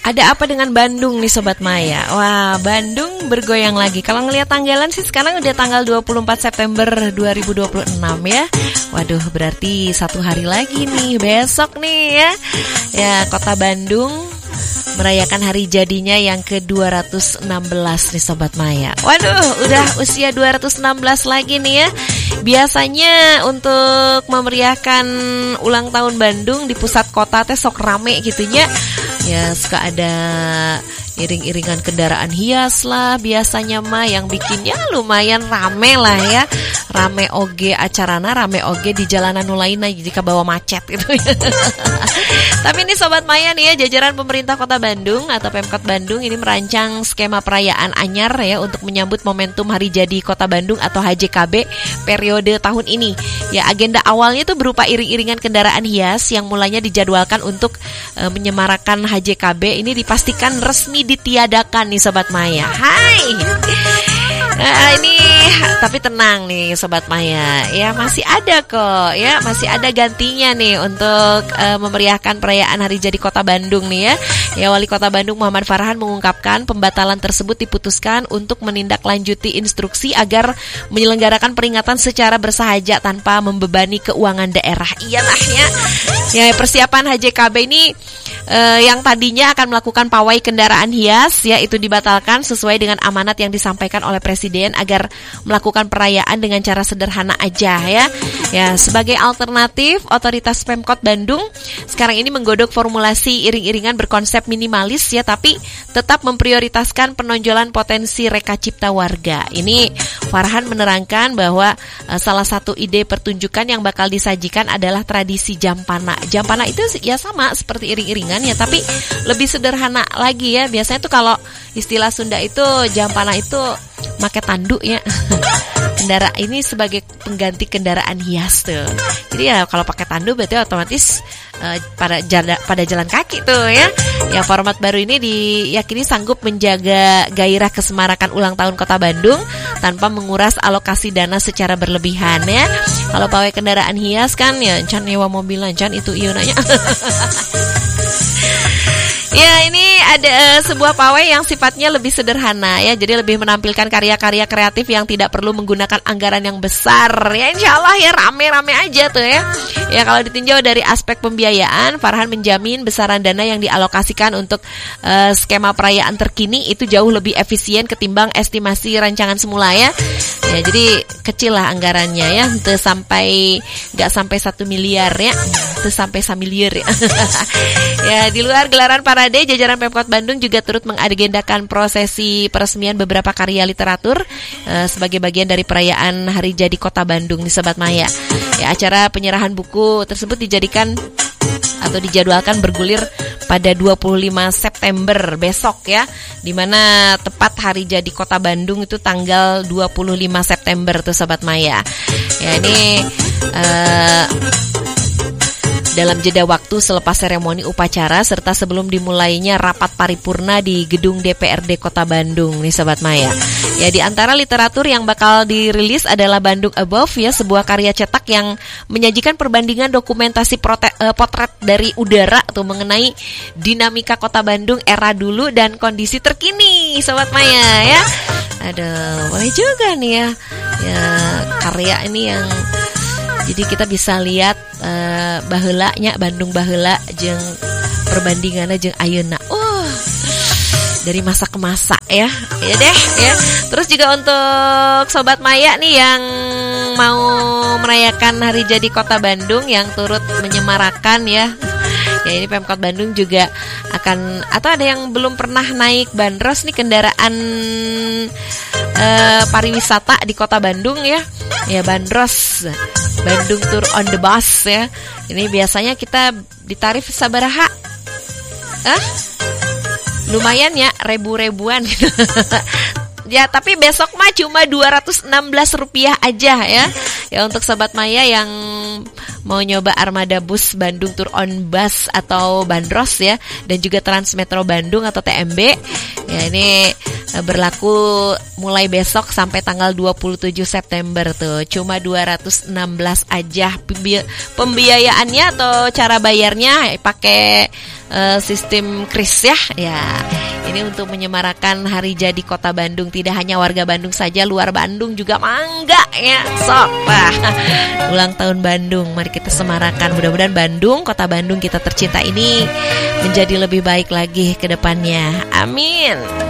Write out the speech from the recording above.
Ada apa dengan Bandung nih Sobat Maya? Wah, Bandung bergoyang lagi. Kalau ngelihat tanggalan sih sekarang udah tanggal 24 September 2026 ya. Waduh, berarti 1 hari lagi nih, besok nih ya. Ya, Kota Bandung merayakan hari jadinya yang ke-216 nih Sobat Maya. Waduh, udah usia 216 lagi nih ya. Biasanya untuk memeriahkan ulang tahun Bandung di pusat kota teh sok rame gitunya. Ya, suka ada iring-iringan kendaraan hias lah biasanya mah yang bikinnya lumayan rame lah ya. Rame oge acarana, rame oge di jalanan nulaina jika bawa macet gitu ya. Tapi ini Sobat Maya nih ya, jajaran pemerintah Kota Bandung atau Pemkot Bandung ini merancang skema perayaan anyar ya untuk menyambut momentum Hari Jadi Kota Bandung atau HJKB periode tahun ini. Ya, agenda awalnya itu berupa iring-iringan kendaraan hias yang mulanya dijadwalkan untuk menyemarakan HJKB ini dipastikan resmi ditiadakan nih Sobat Maya. Hai. Ini tapi tenang nih Sobat Maya, ya masih ada kok, ya masih ada gantinya nih untuk memeriahkan perayaan Hari Jadi Kota Bandung nih ya. Ya, Wali Kota Bandung Muhammad Farhan mengungkapkan pembatalan tersebut diputuskan untuk menindaklanjuti instruksi agar menyelenggarakan peringatan secara bersahaja tanpa membebani keuangan daerah. Iyalah ya. Ya, persiapan HJKB ini yang tadinya akan melakukan pawai kendaraan hias ya itu dibatalkan sesuai dengan amanat yang disampaikan oleh Presiden agar melakukan perayaan dengan cara sederhana aja ya. Ya, sebagai alternatif Otoritas Pemkot Bandung sekarang ini menggodok formulasi iring-iringan berkonsep minimalis ya, tapi tetap memprioritaskan penonjolan potensi reka cipta warga. Ini Farhan menerangkan bahwa salah satu ide pertunjukan yang bakal disajikan adalah tradisi jampana. Jampana itu ya sama seperti iring-iringan ya, tapi lebih sederhana lagi ya. Biasanya tuh kalau istilah Sunda itu jampana itu make tanduk ya. Kendaraan ini sebagai pengganti kendaraan hias tuh. Jadi ya kalau pakai tandu berarti otomatis pada jalan kaki tuh ya. Ya, format baru ini diyakini sanggup menjaga gairah kesemarakan ulang tahun Kota Bandung tanpa menguras alokasi dana secara berlebihan ya. Kalau pawai kendaraan hias kan ya can nyewa mobilan, can itu iya nanya. Ya, ini ada sebuah pawai yang sifatnya lebih sederhana ya, jadi lebih menampilkan karya-karya kreatif yang tidak perlu menggunakan anggaran yang besar. Ya, insya Allah ya rame-rame aja tuh ya. Ya, kalau ditinjau dari aspek pembiayaan, Farhan menjamin besaran dana yang dialokasikan untuk skema perayaan terkini itu jauh lebih efisien ketimbang estimasi rancangan semula ya. Ya, jadi kecil lah anggarannya ya, nggak sampai 1 miliar ya, nggak sampai 1 miliar ya. Ya, di luar gelaran parade, jajaran Pemkot Bandung juga turut mengagendakan prosesi peresmian beberapa karya literatur sebagai bagian dari perayaan Hari Jadi Kota Bandung nih Sobat Maya. Ya, acara penyerahan buku tersebut dijadwalkan bergulir pada 25 September besok ya, dimana tepat Hari Jadi Kota Bandung itu tanggal 25 September tuh Sobat Maya. Ya, ini dalam jeda waktu selepas seremoni upacara serta sebelum dimulainya rapat paripurna di gedung DPRD Kota Bandung nih Sobat Maya. Ya, di antara literatur yang bakal dirilis adalah Bandung Above ya, sebuah karya cetak yang menyajikan perbandingan dokumentasi potret dari udara tuh mengenai dinamika Kota Bandung era dulu dan kondisi terkini Sobat Maya ya. Aduh, boleh juga nih ya. Ya, karya ini yang jadi kita bisa lihat baheula nya Bandung baheula jeung perbandinganna jeung ayeuna. Dari masa ke masa ya. Ya deh ya. Terus juga untuk Sobat Maya nih yang mau merayakan Hari Jadi Kota Bandung yang turut menyemarakan ya. Ya, ini Pemkot Bandung juga akan, atau ada yang belum pernah naik bandros nih, kendaraan pariwisata di Kota Bandung ya. Ya, bandros Bandung Tour on the Bus ya. Ini biasanya kita ditarif sabaraha? Lumayan ya, ribuan gitu. Ya, tapi besok mah cuma Rp216 aja ya. Ya, untuk Sobat Maya yang mau nyoba armada bus Bandung Tour on Bus atau Bandros ya, dan juga Transmetro Bandung atau TMB. Ya, ini berlaku mulai besok sampai tanggal 27 September tuh. Cuma 216 aja. Pembiayaannya atau cara bayarnya pakai sistem kris ya. Ya, ini untuk menyemarakan hari jadi Kota Bandung. Tidak hanya warga Bandung saja, luar Bandung juga mangga ya. Sok lah. Ulang tahun Bandung, mari kita semarakan. Mudah-mudahan Bandung, Kota Bandung kita tercinta ini menjadi lebih baik lagi ke depannya. Amin.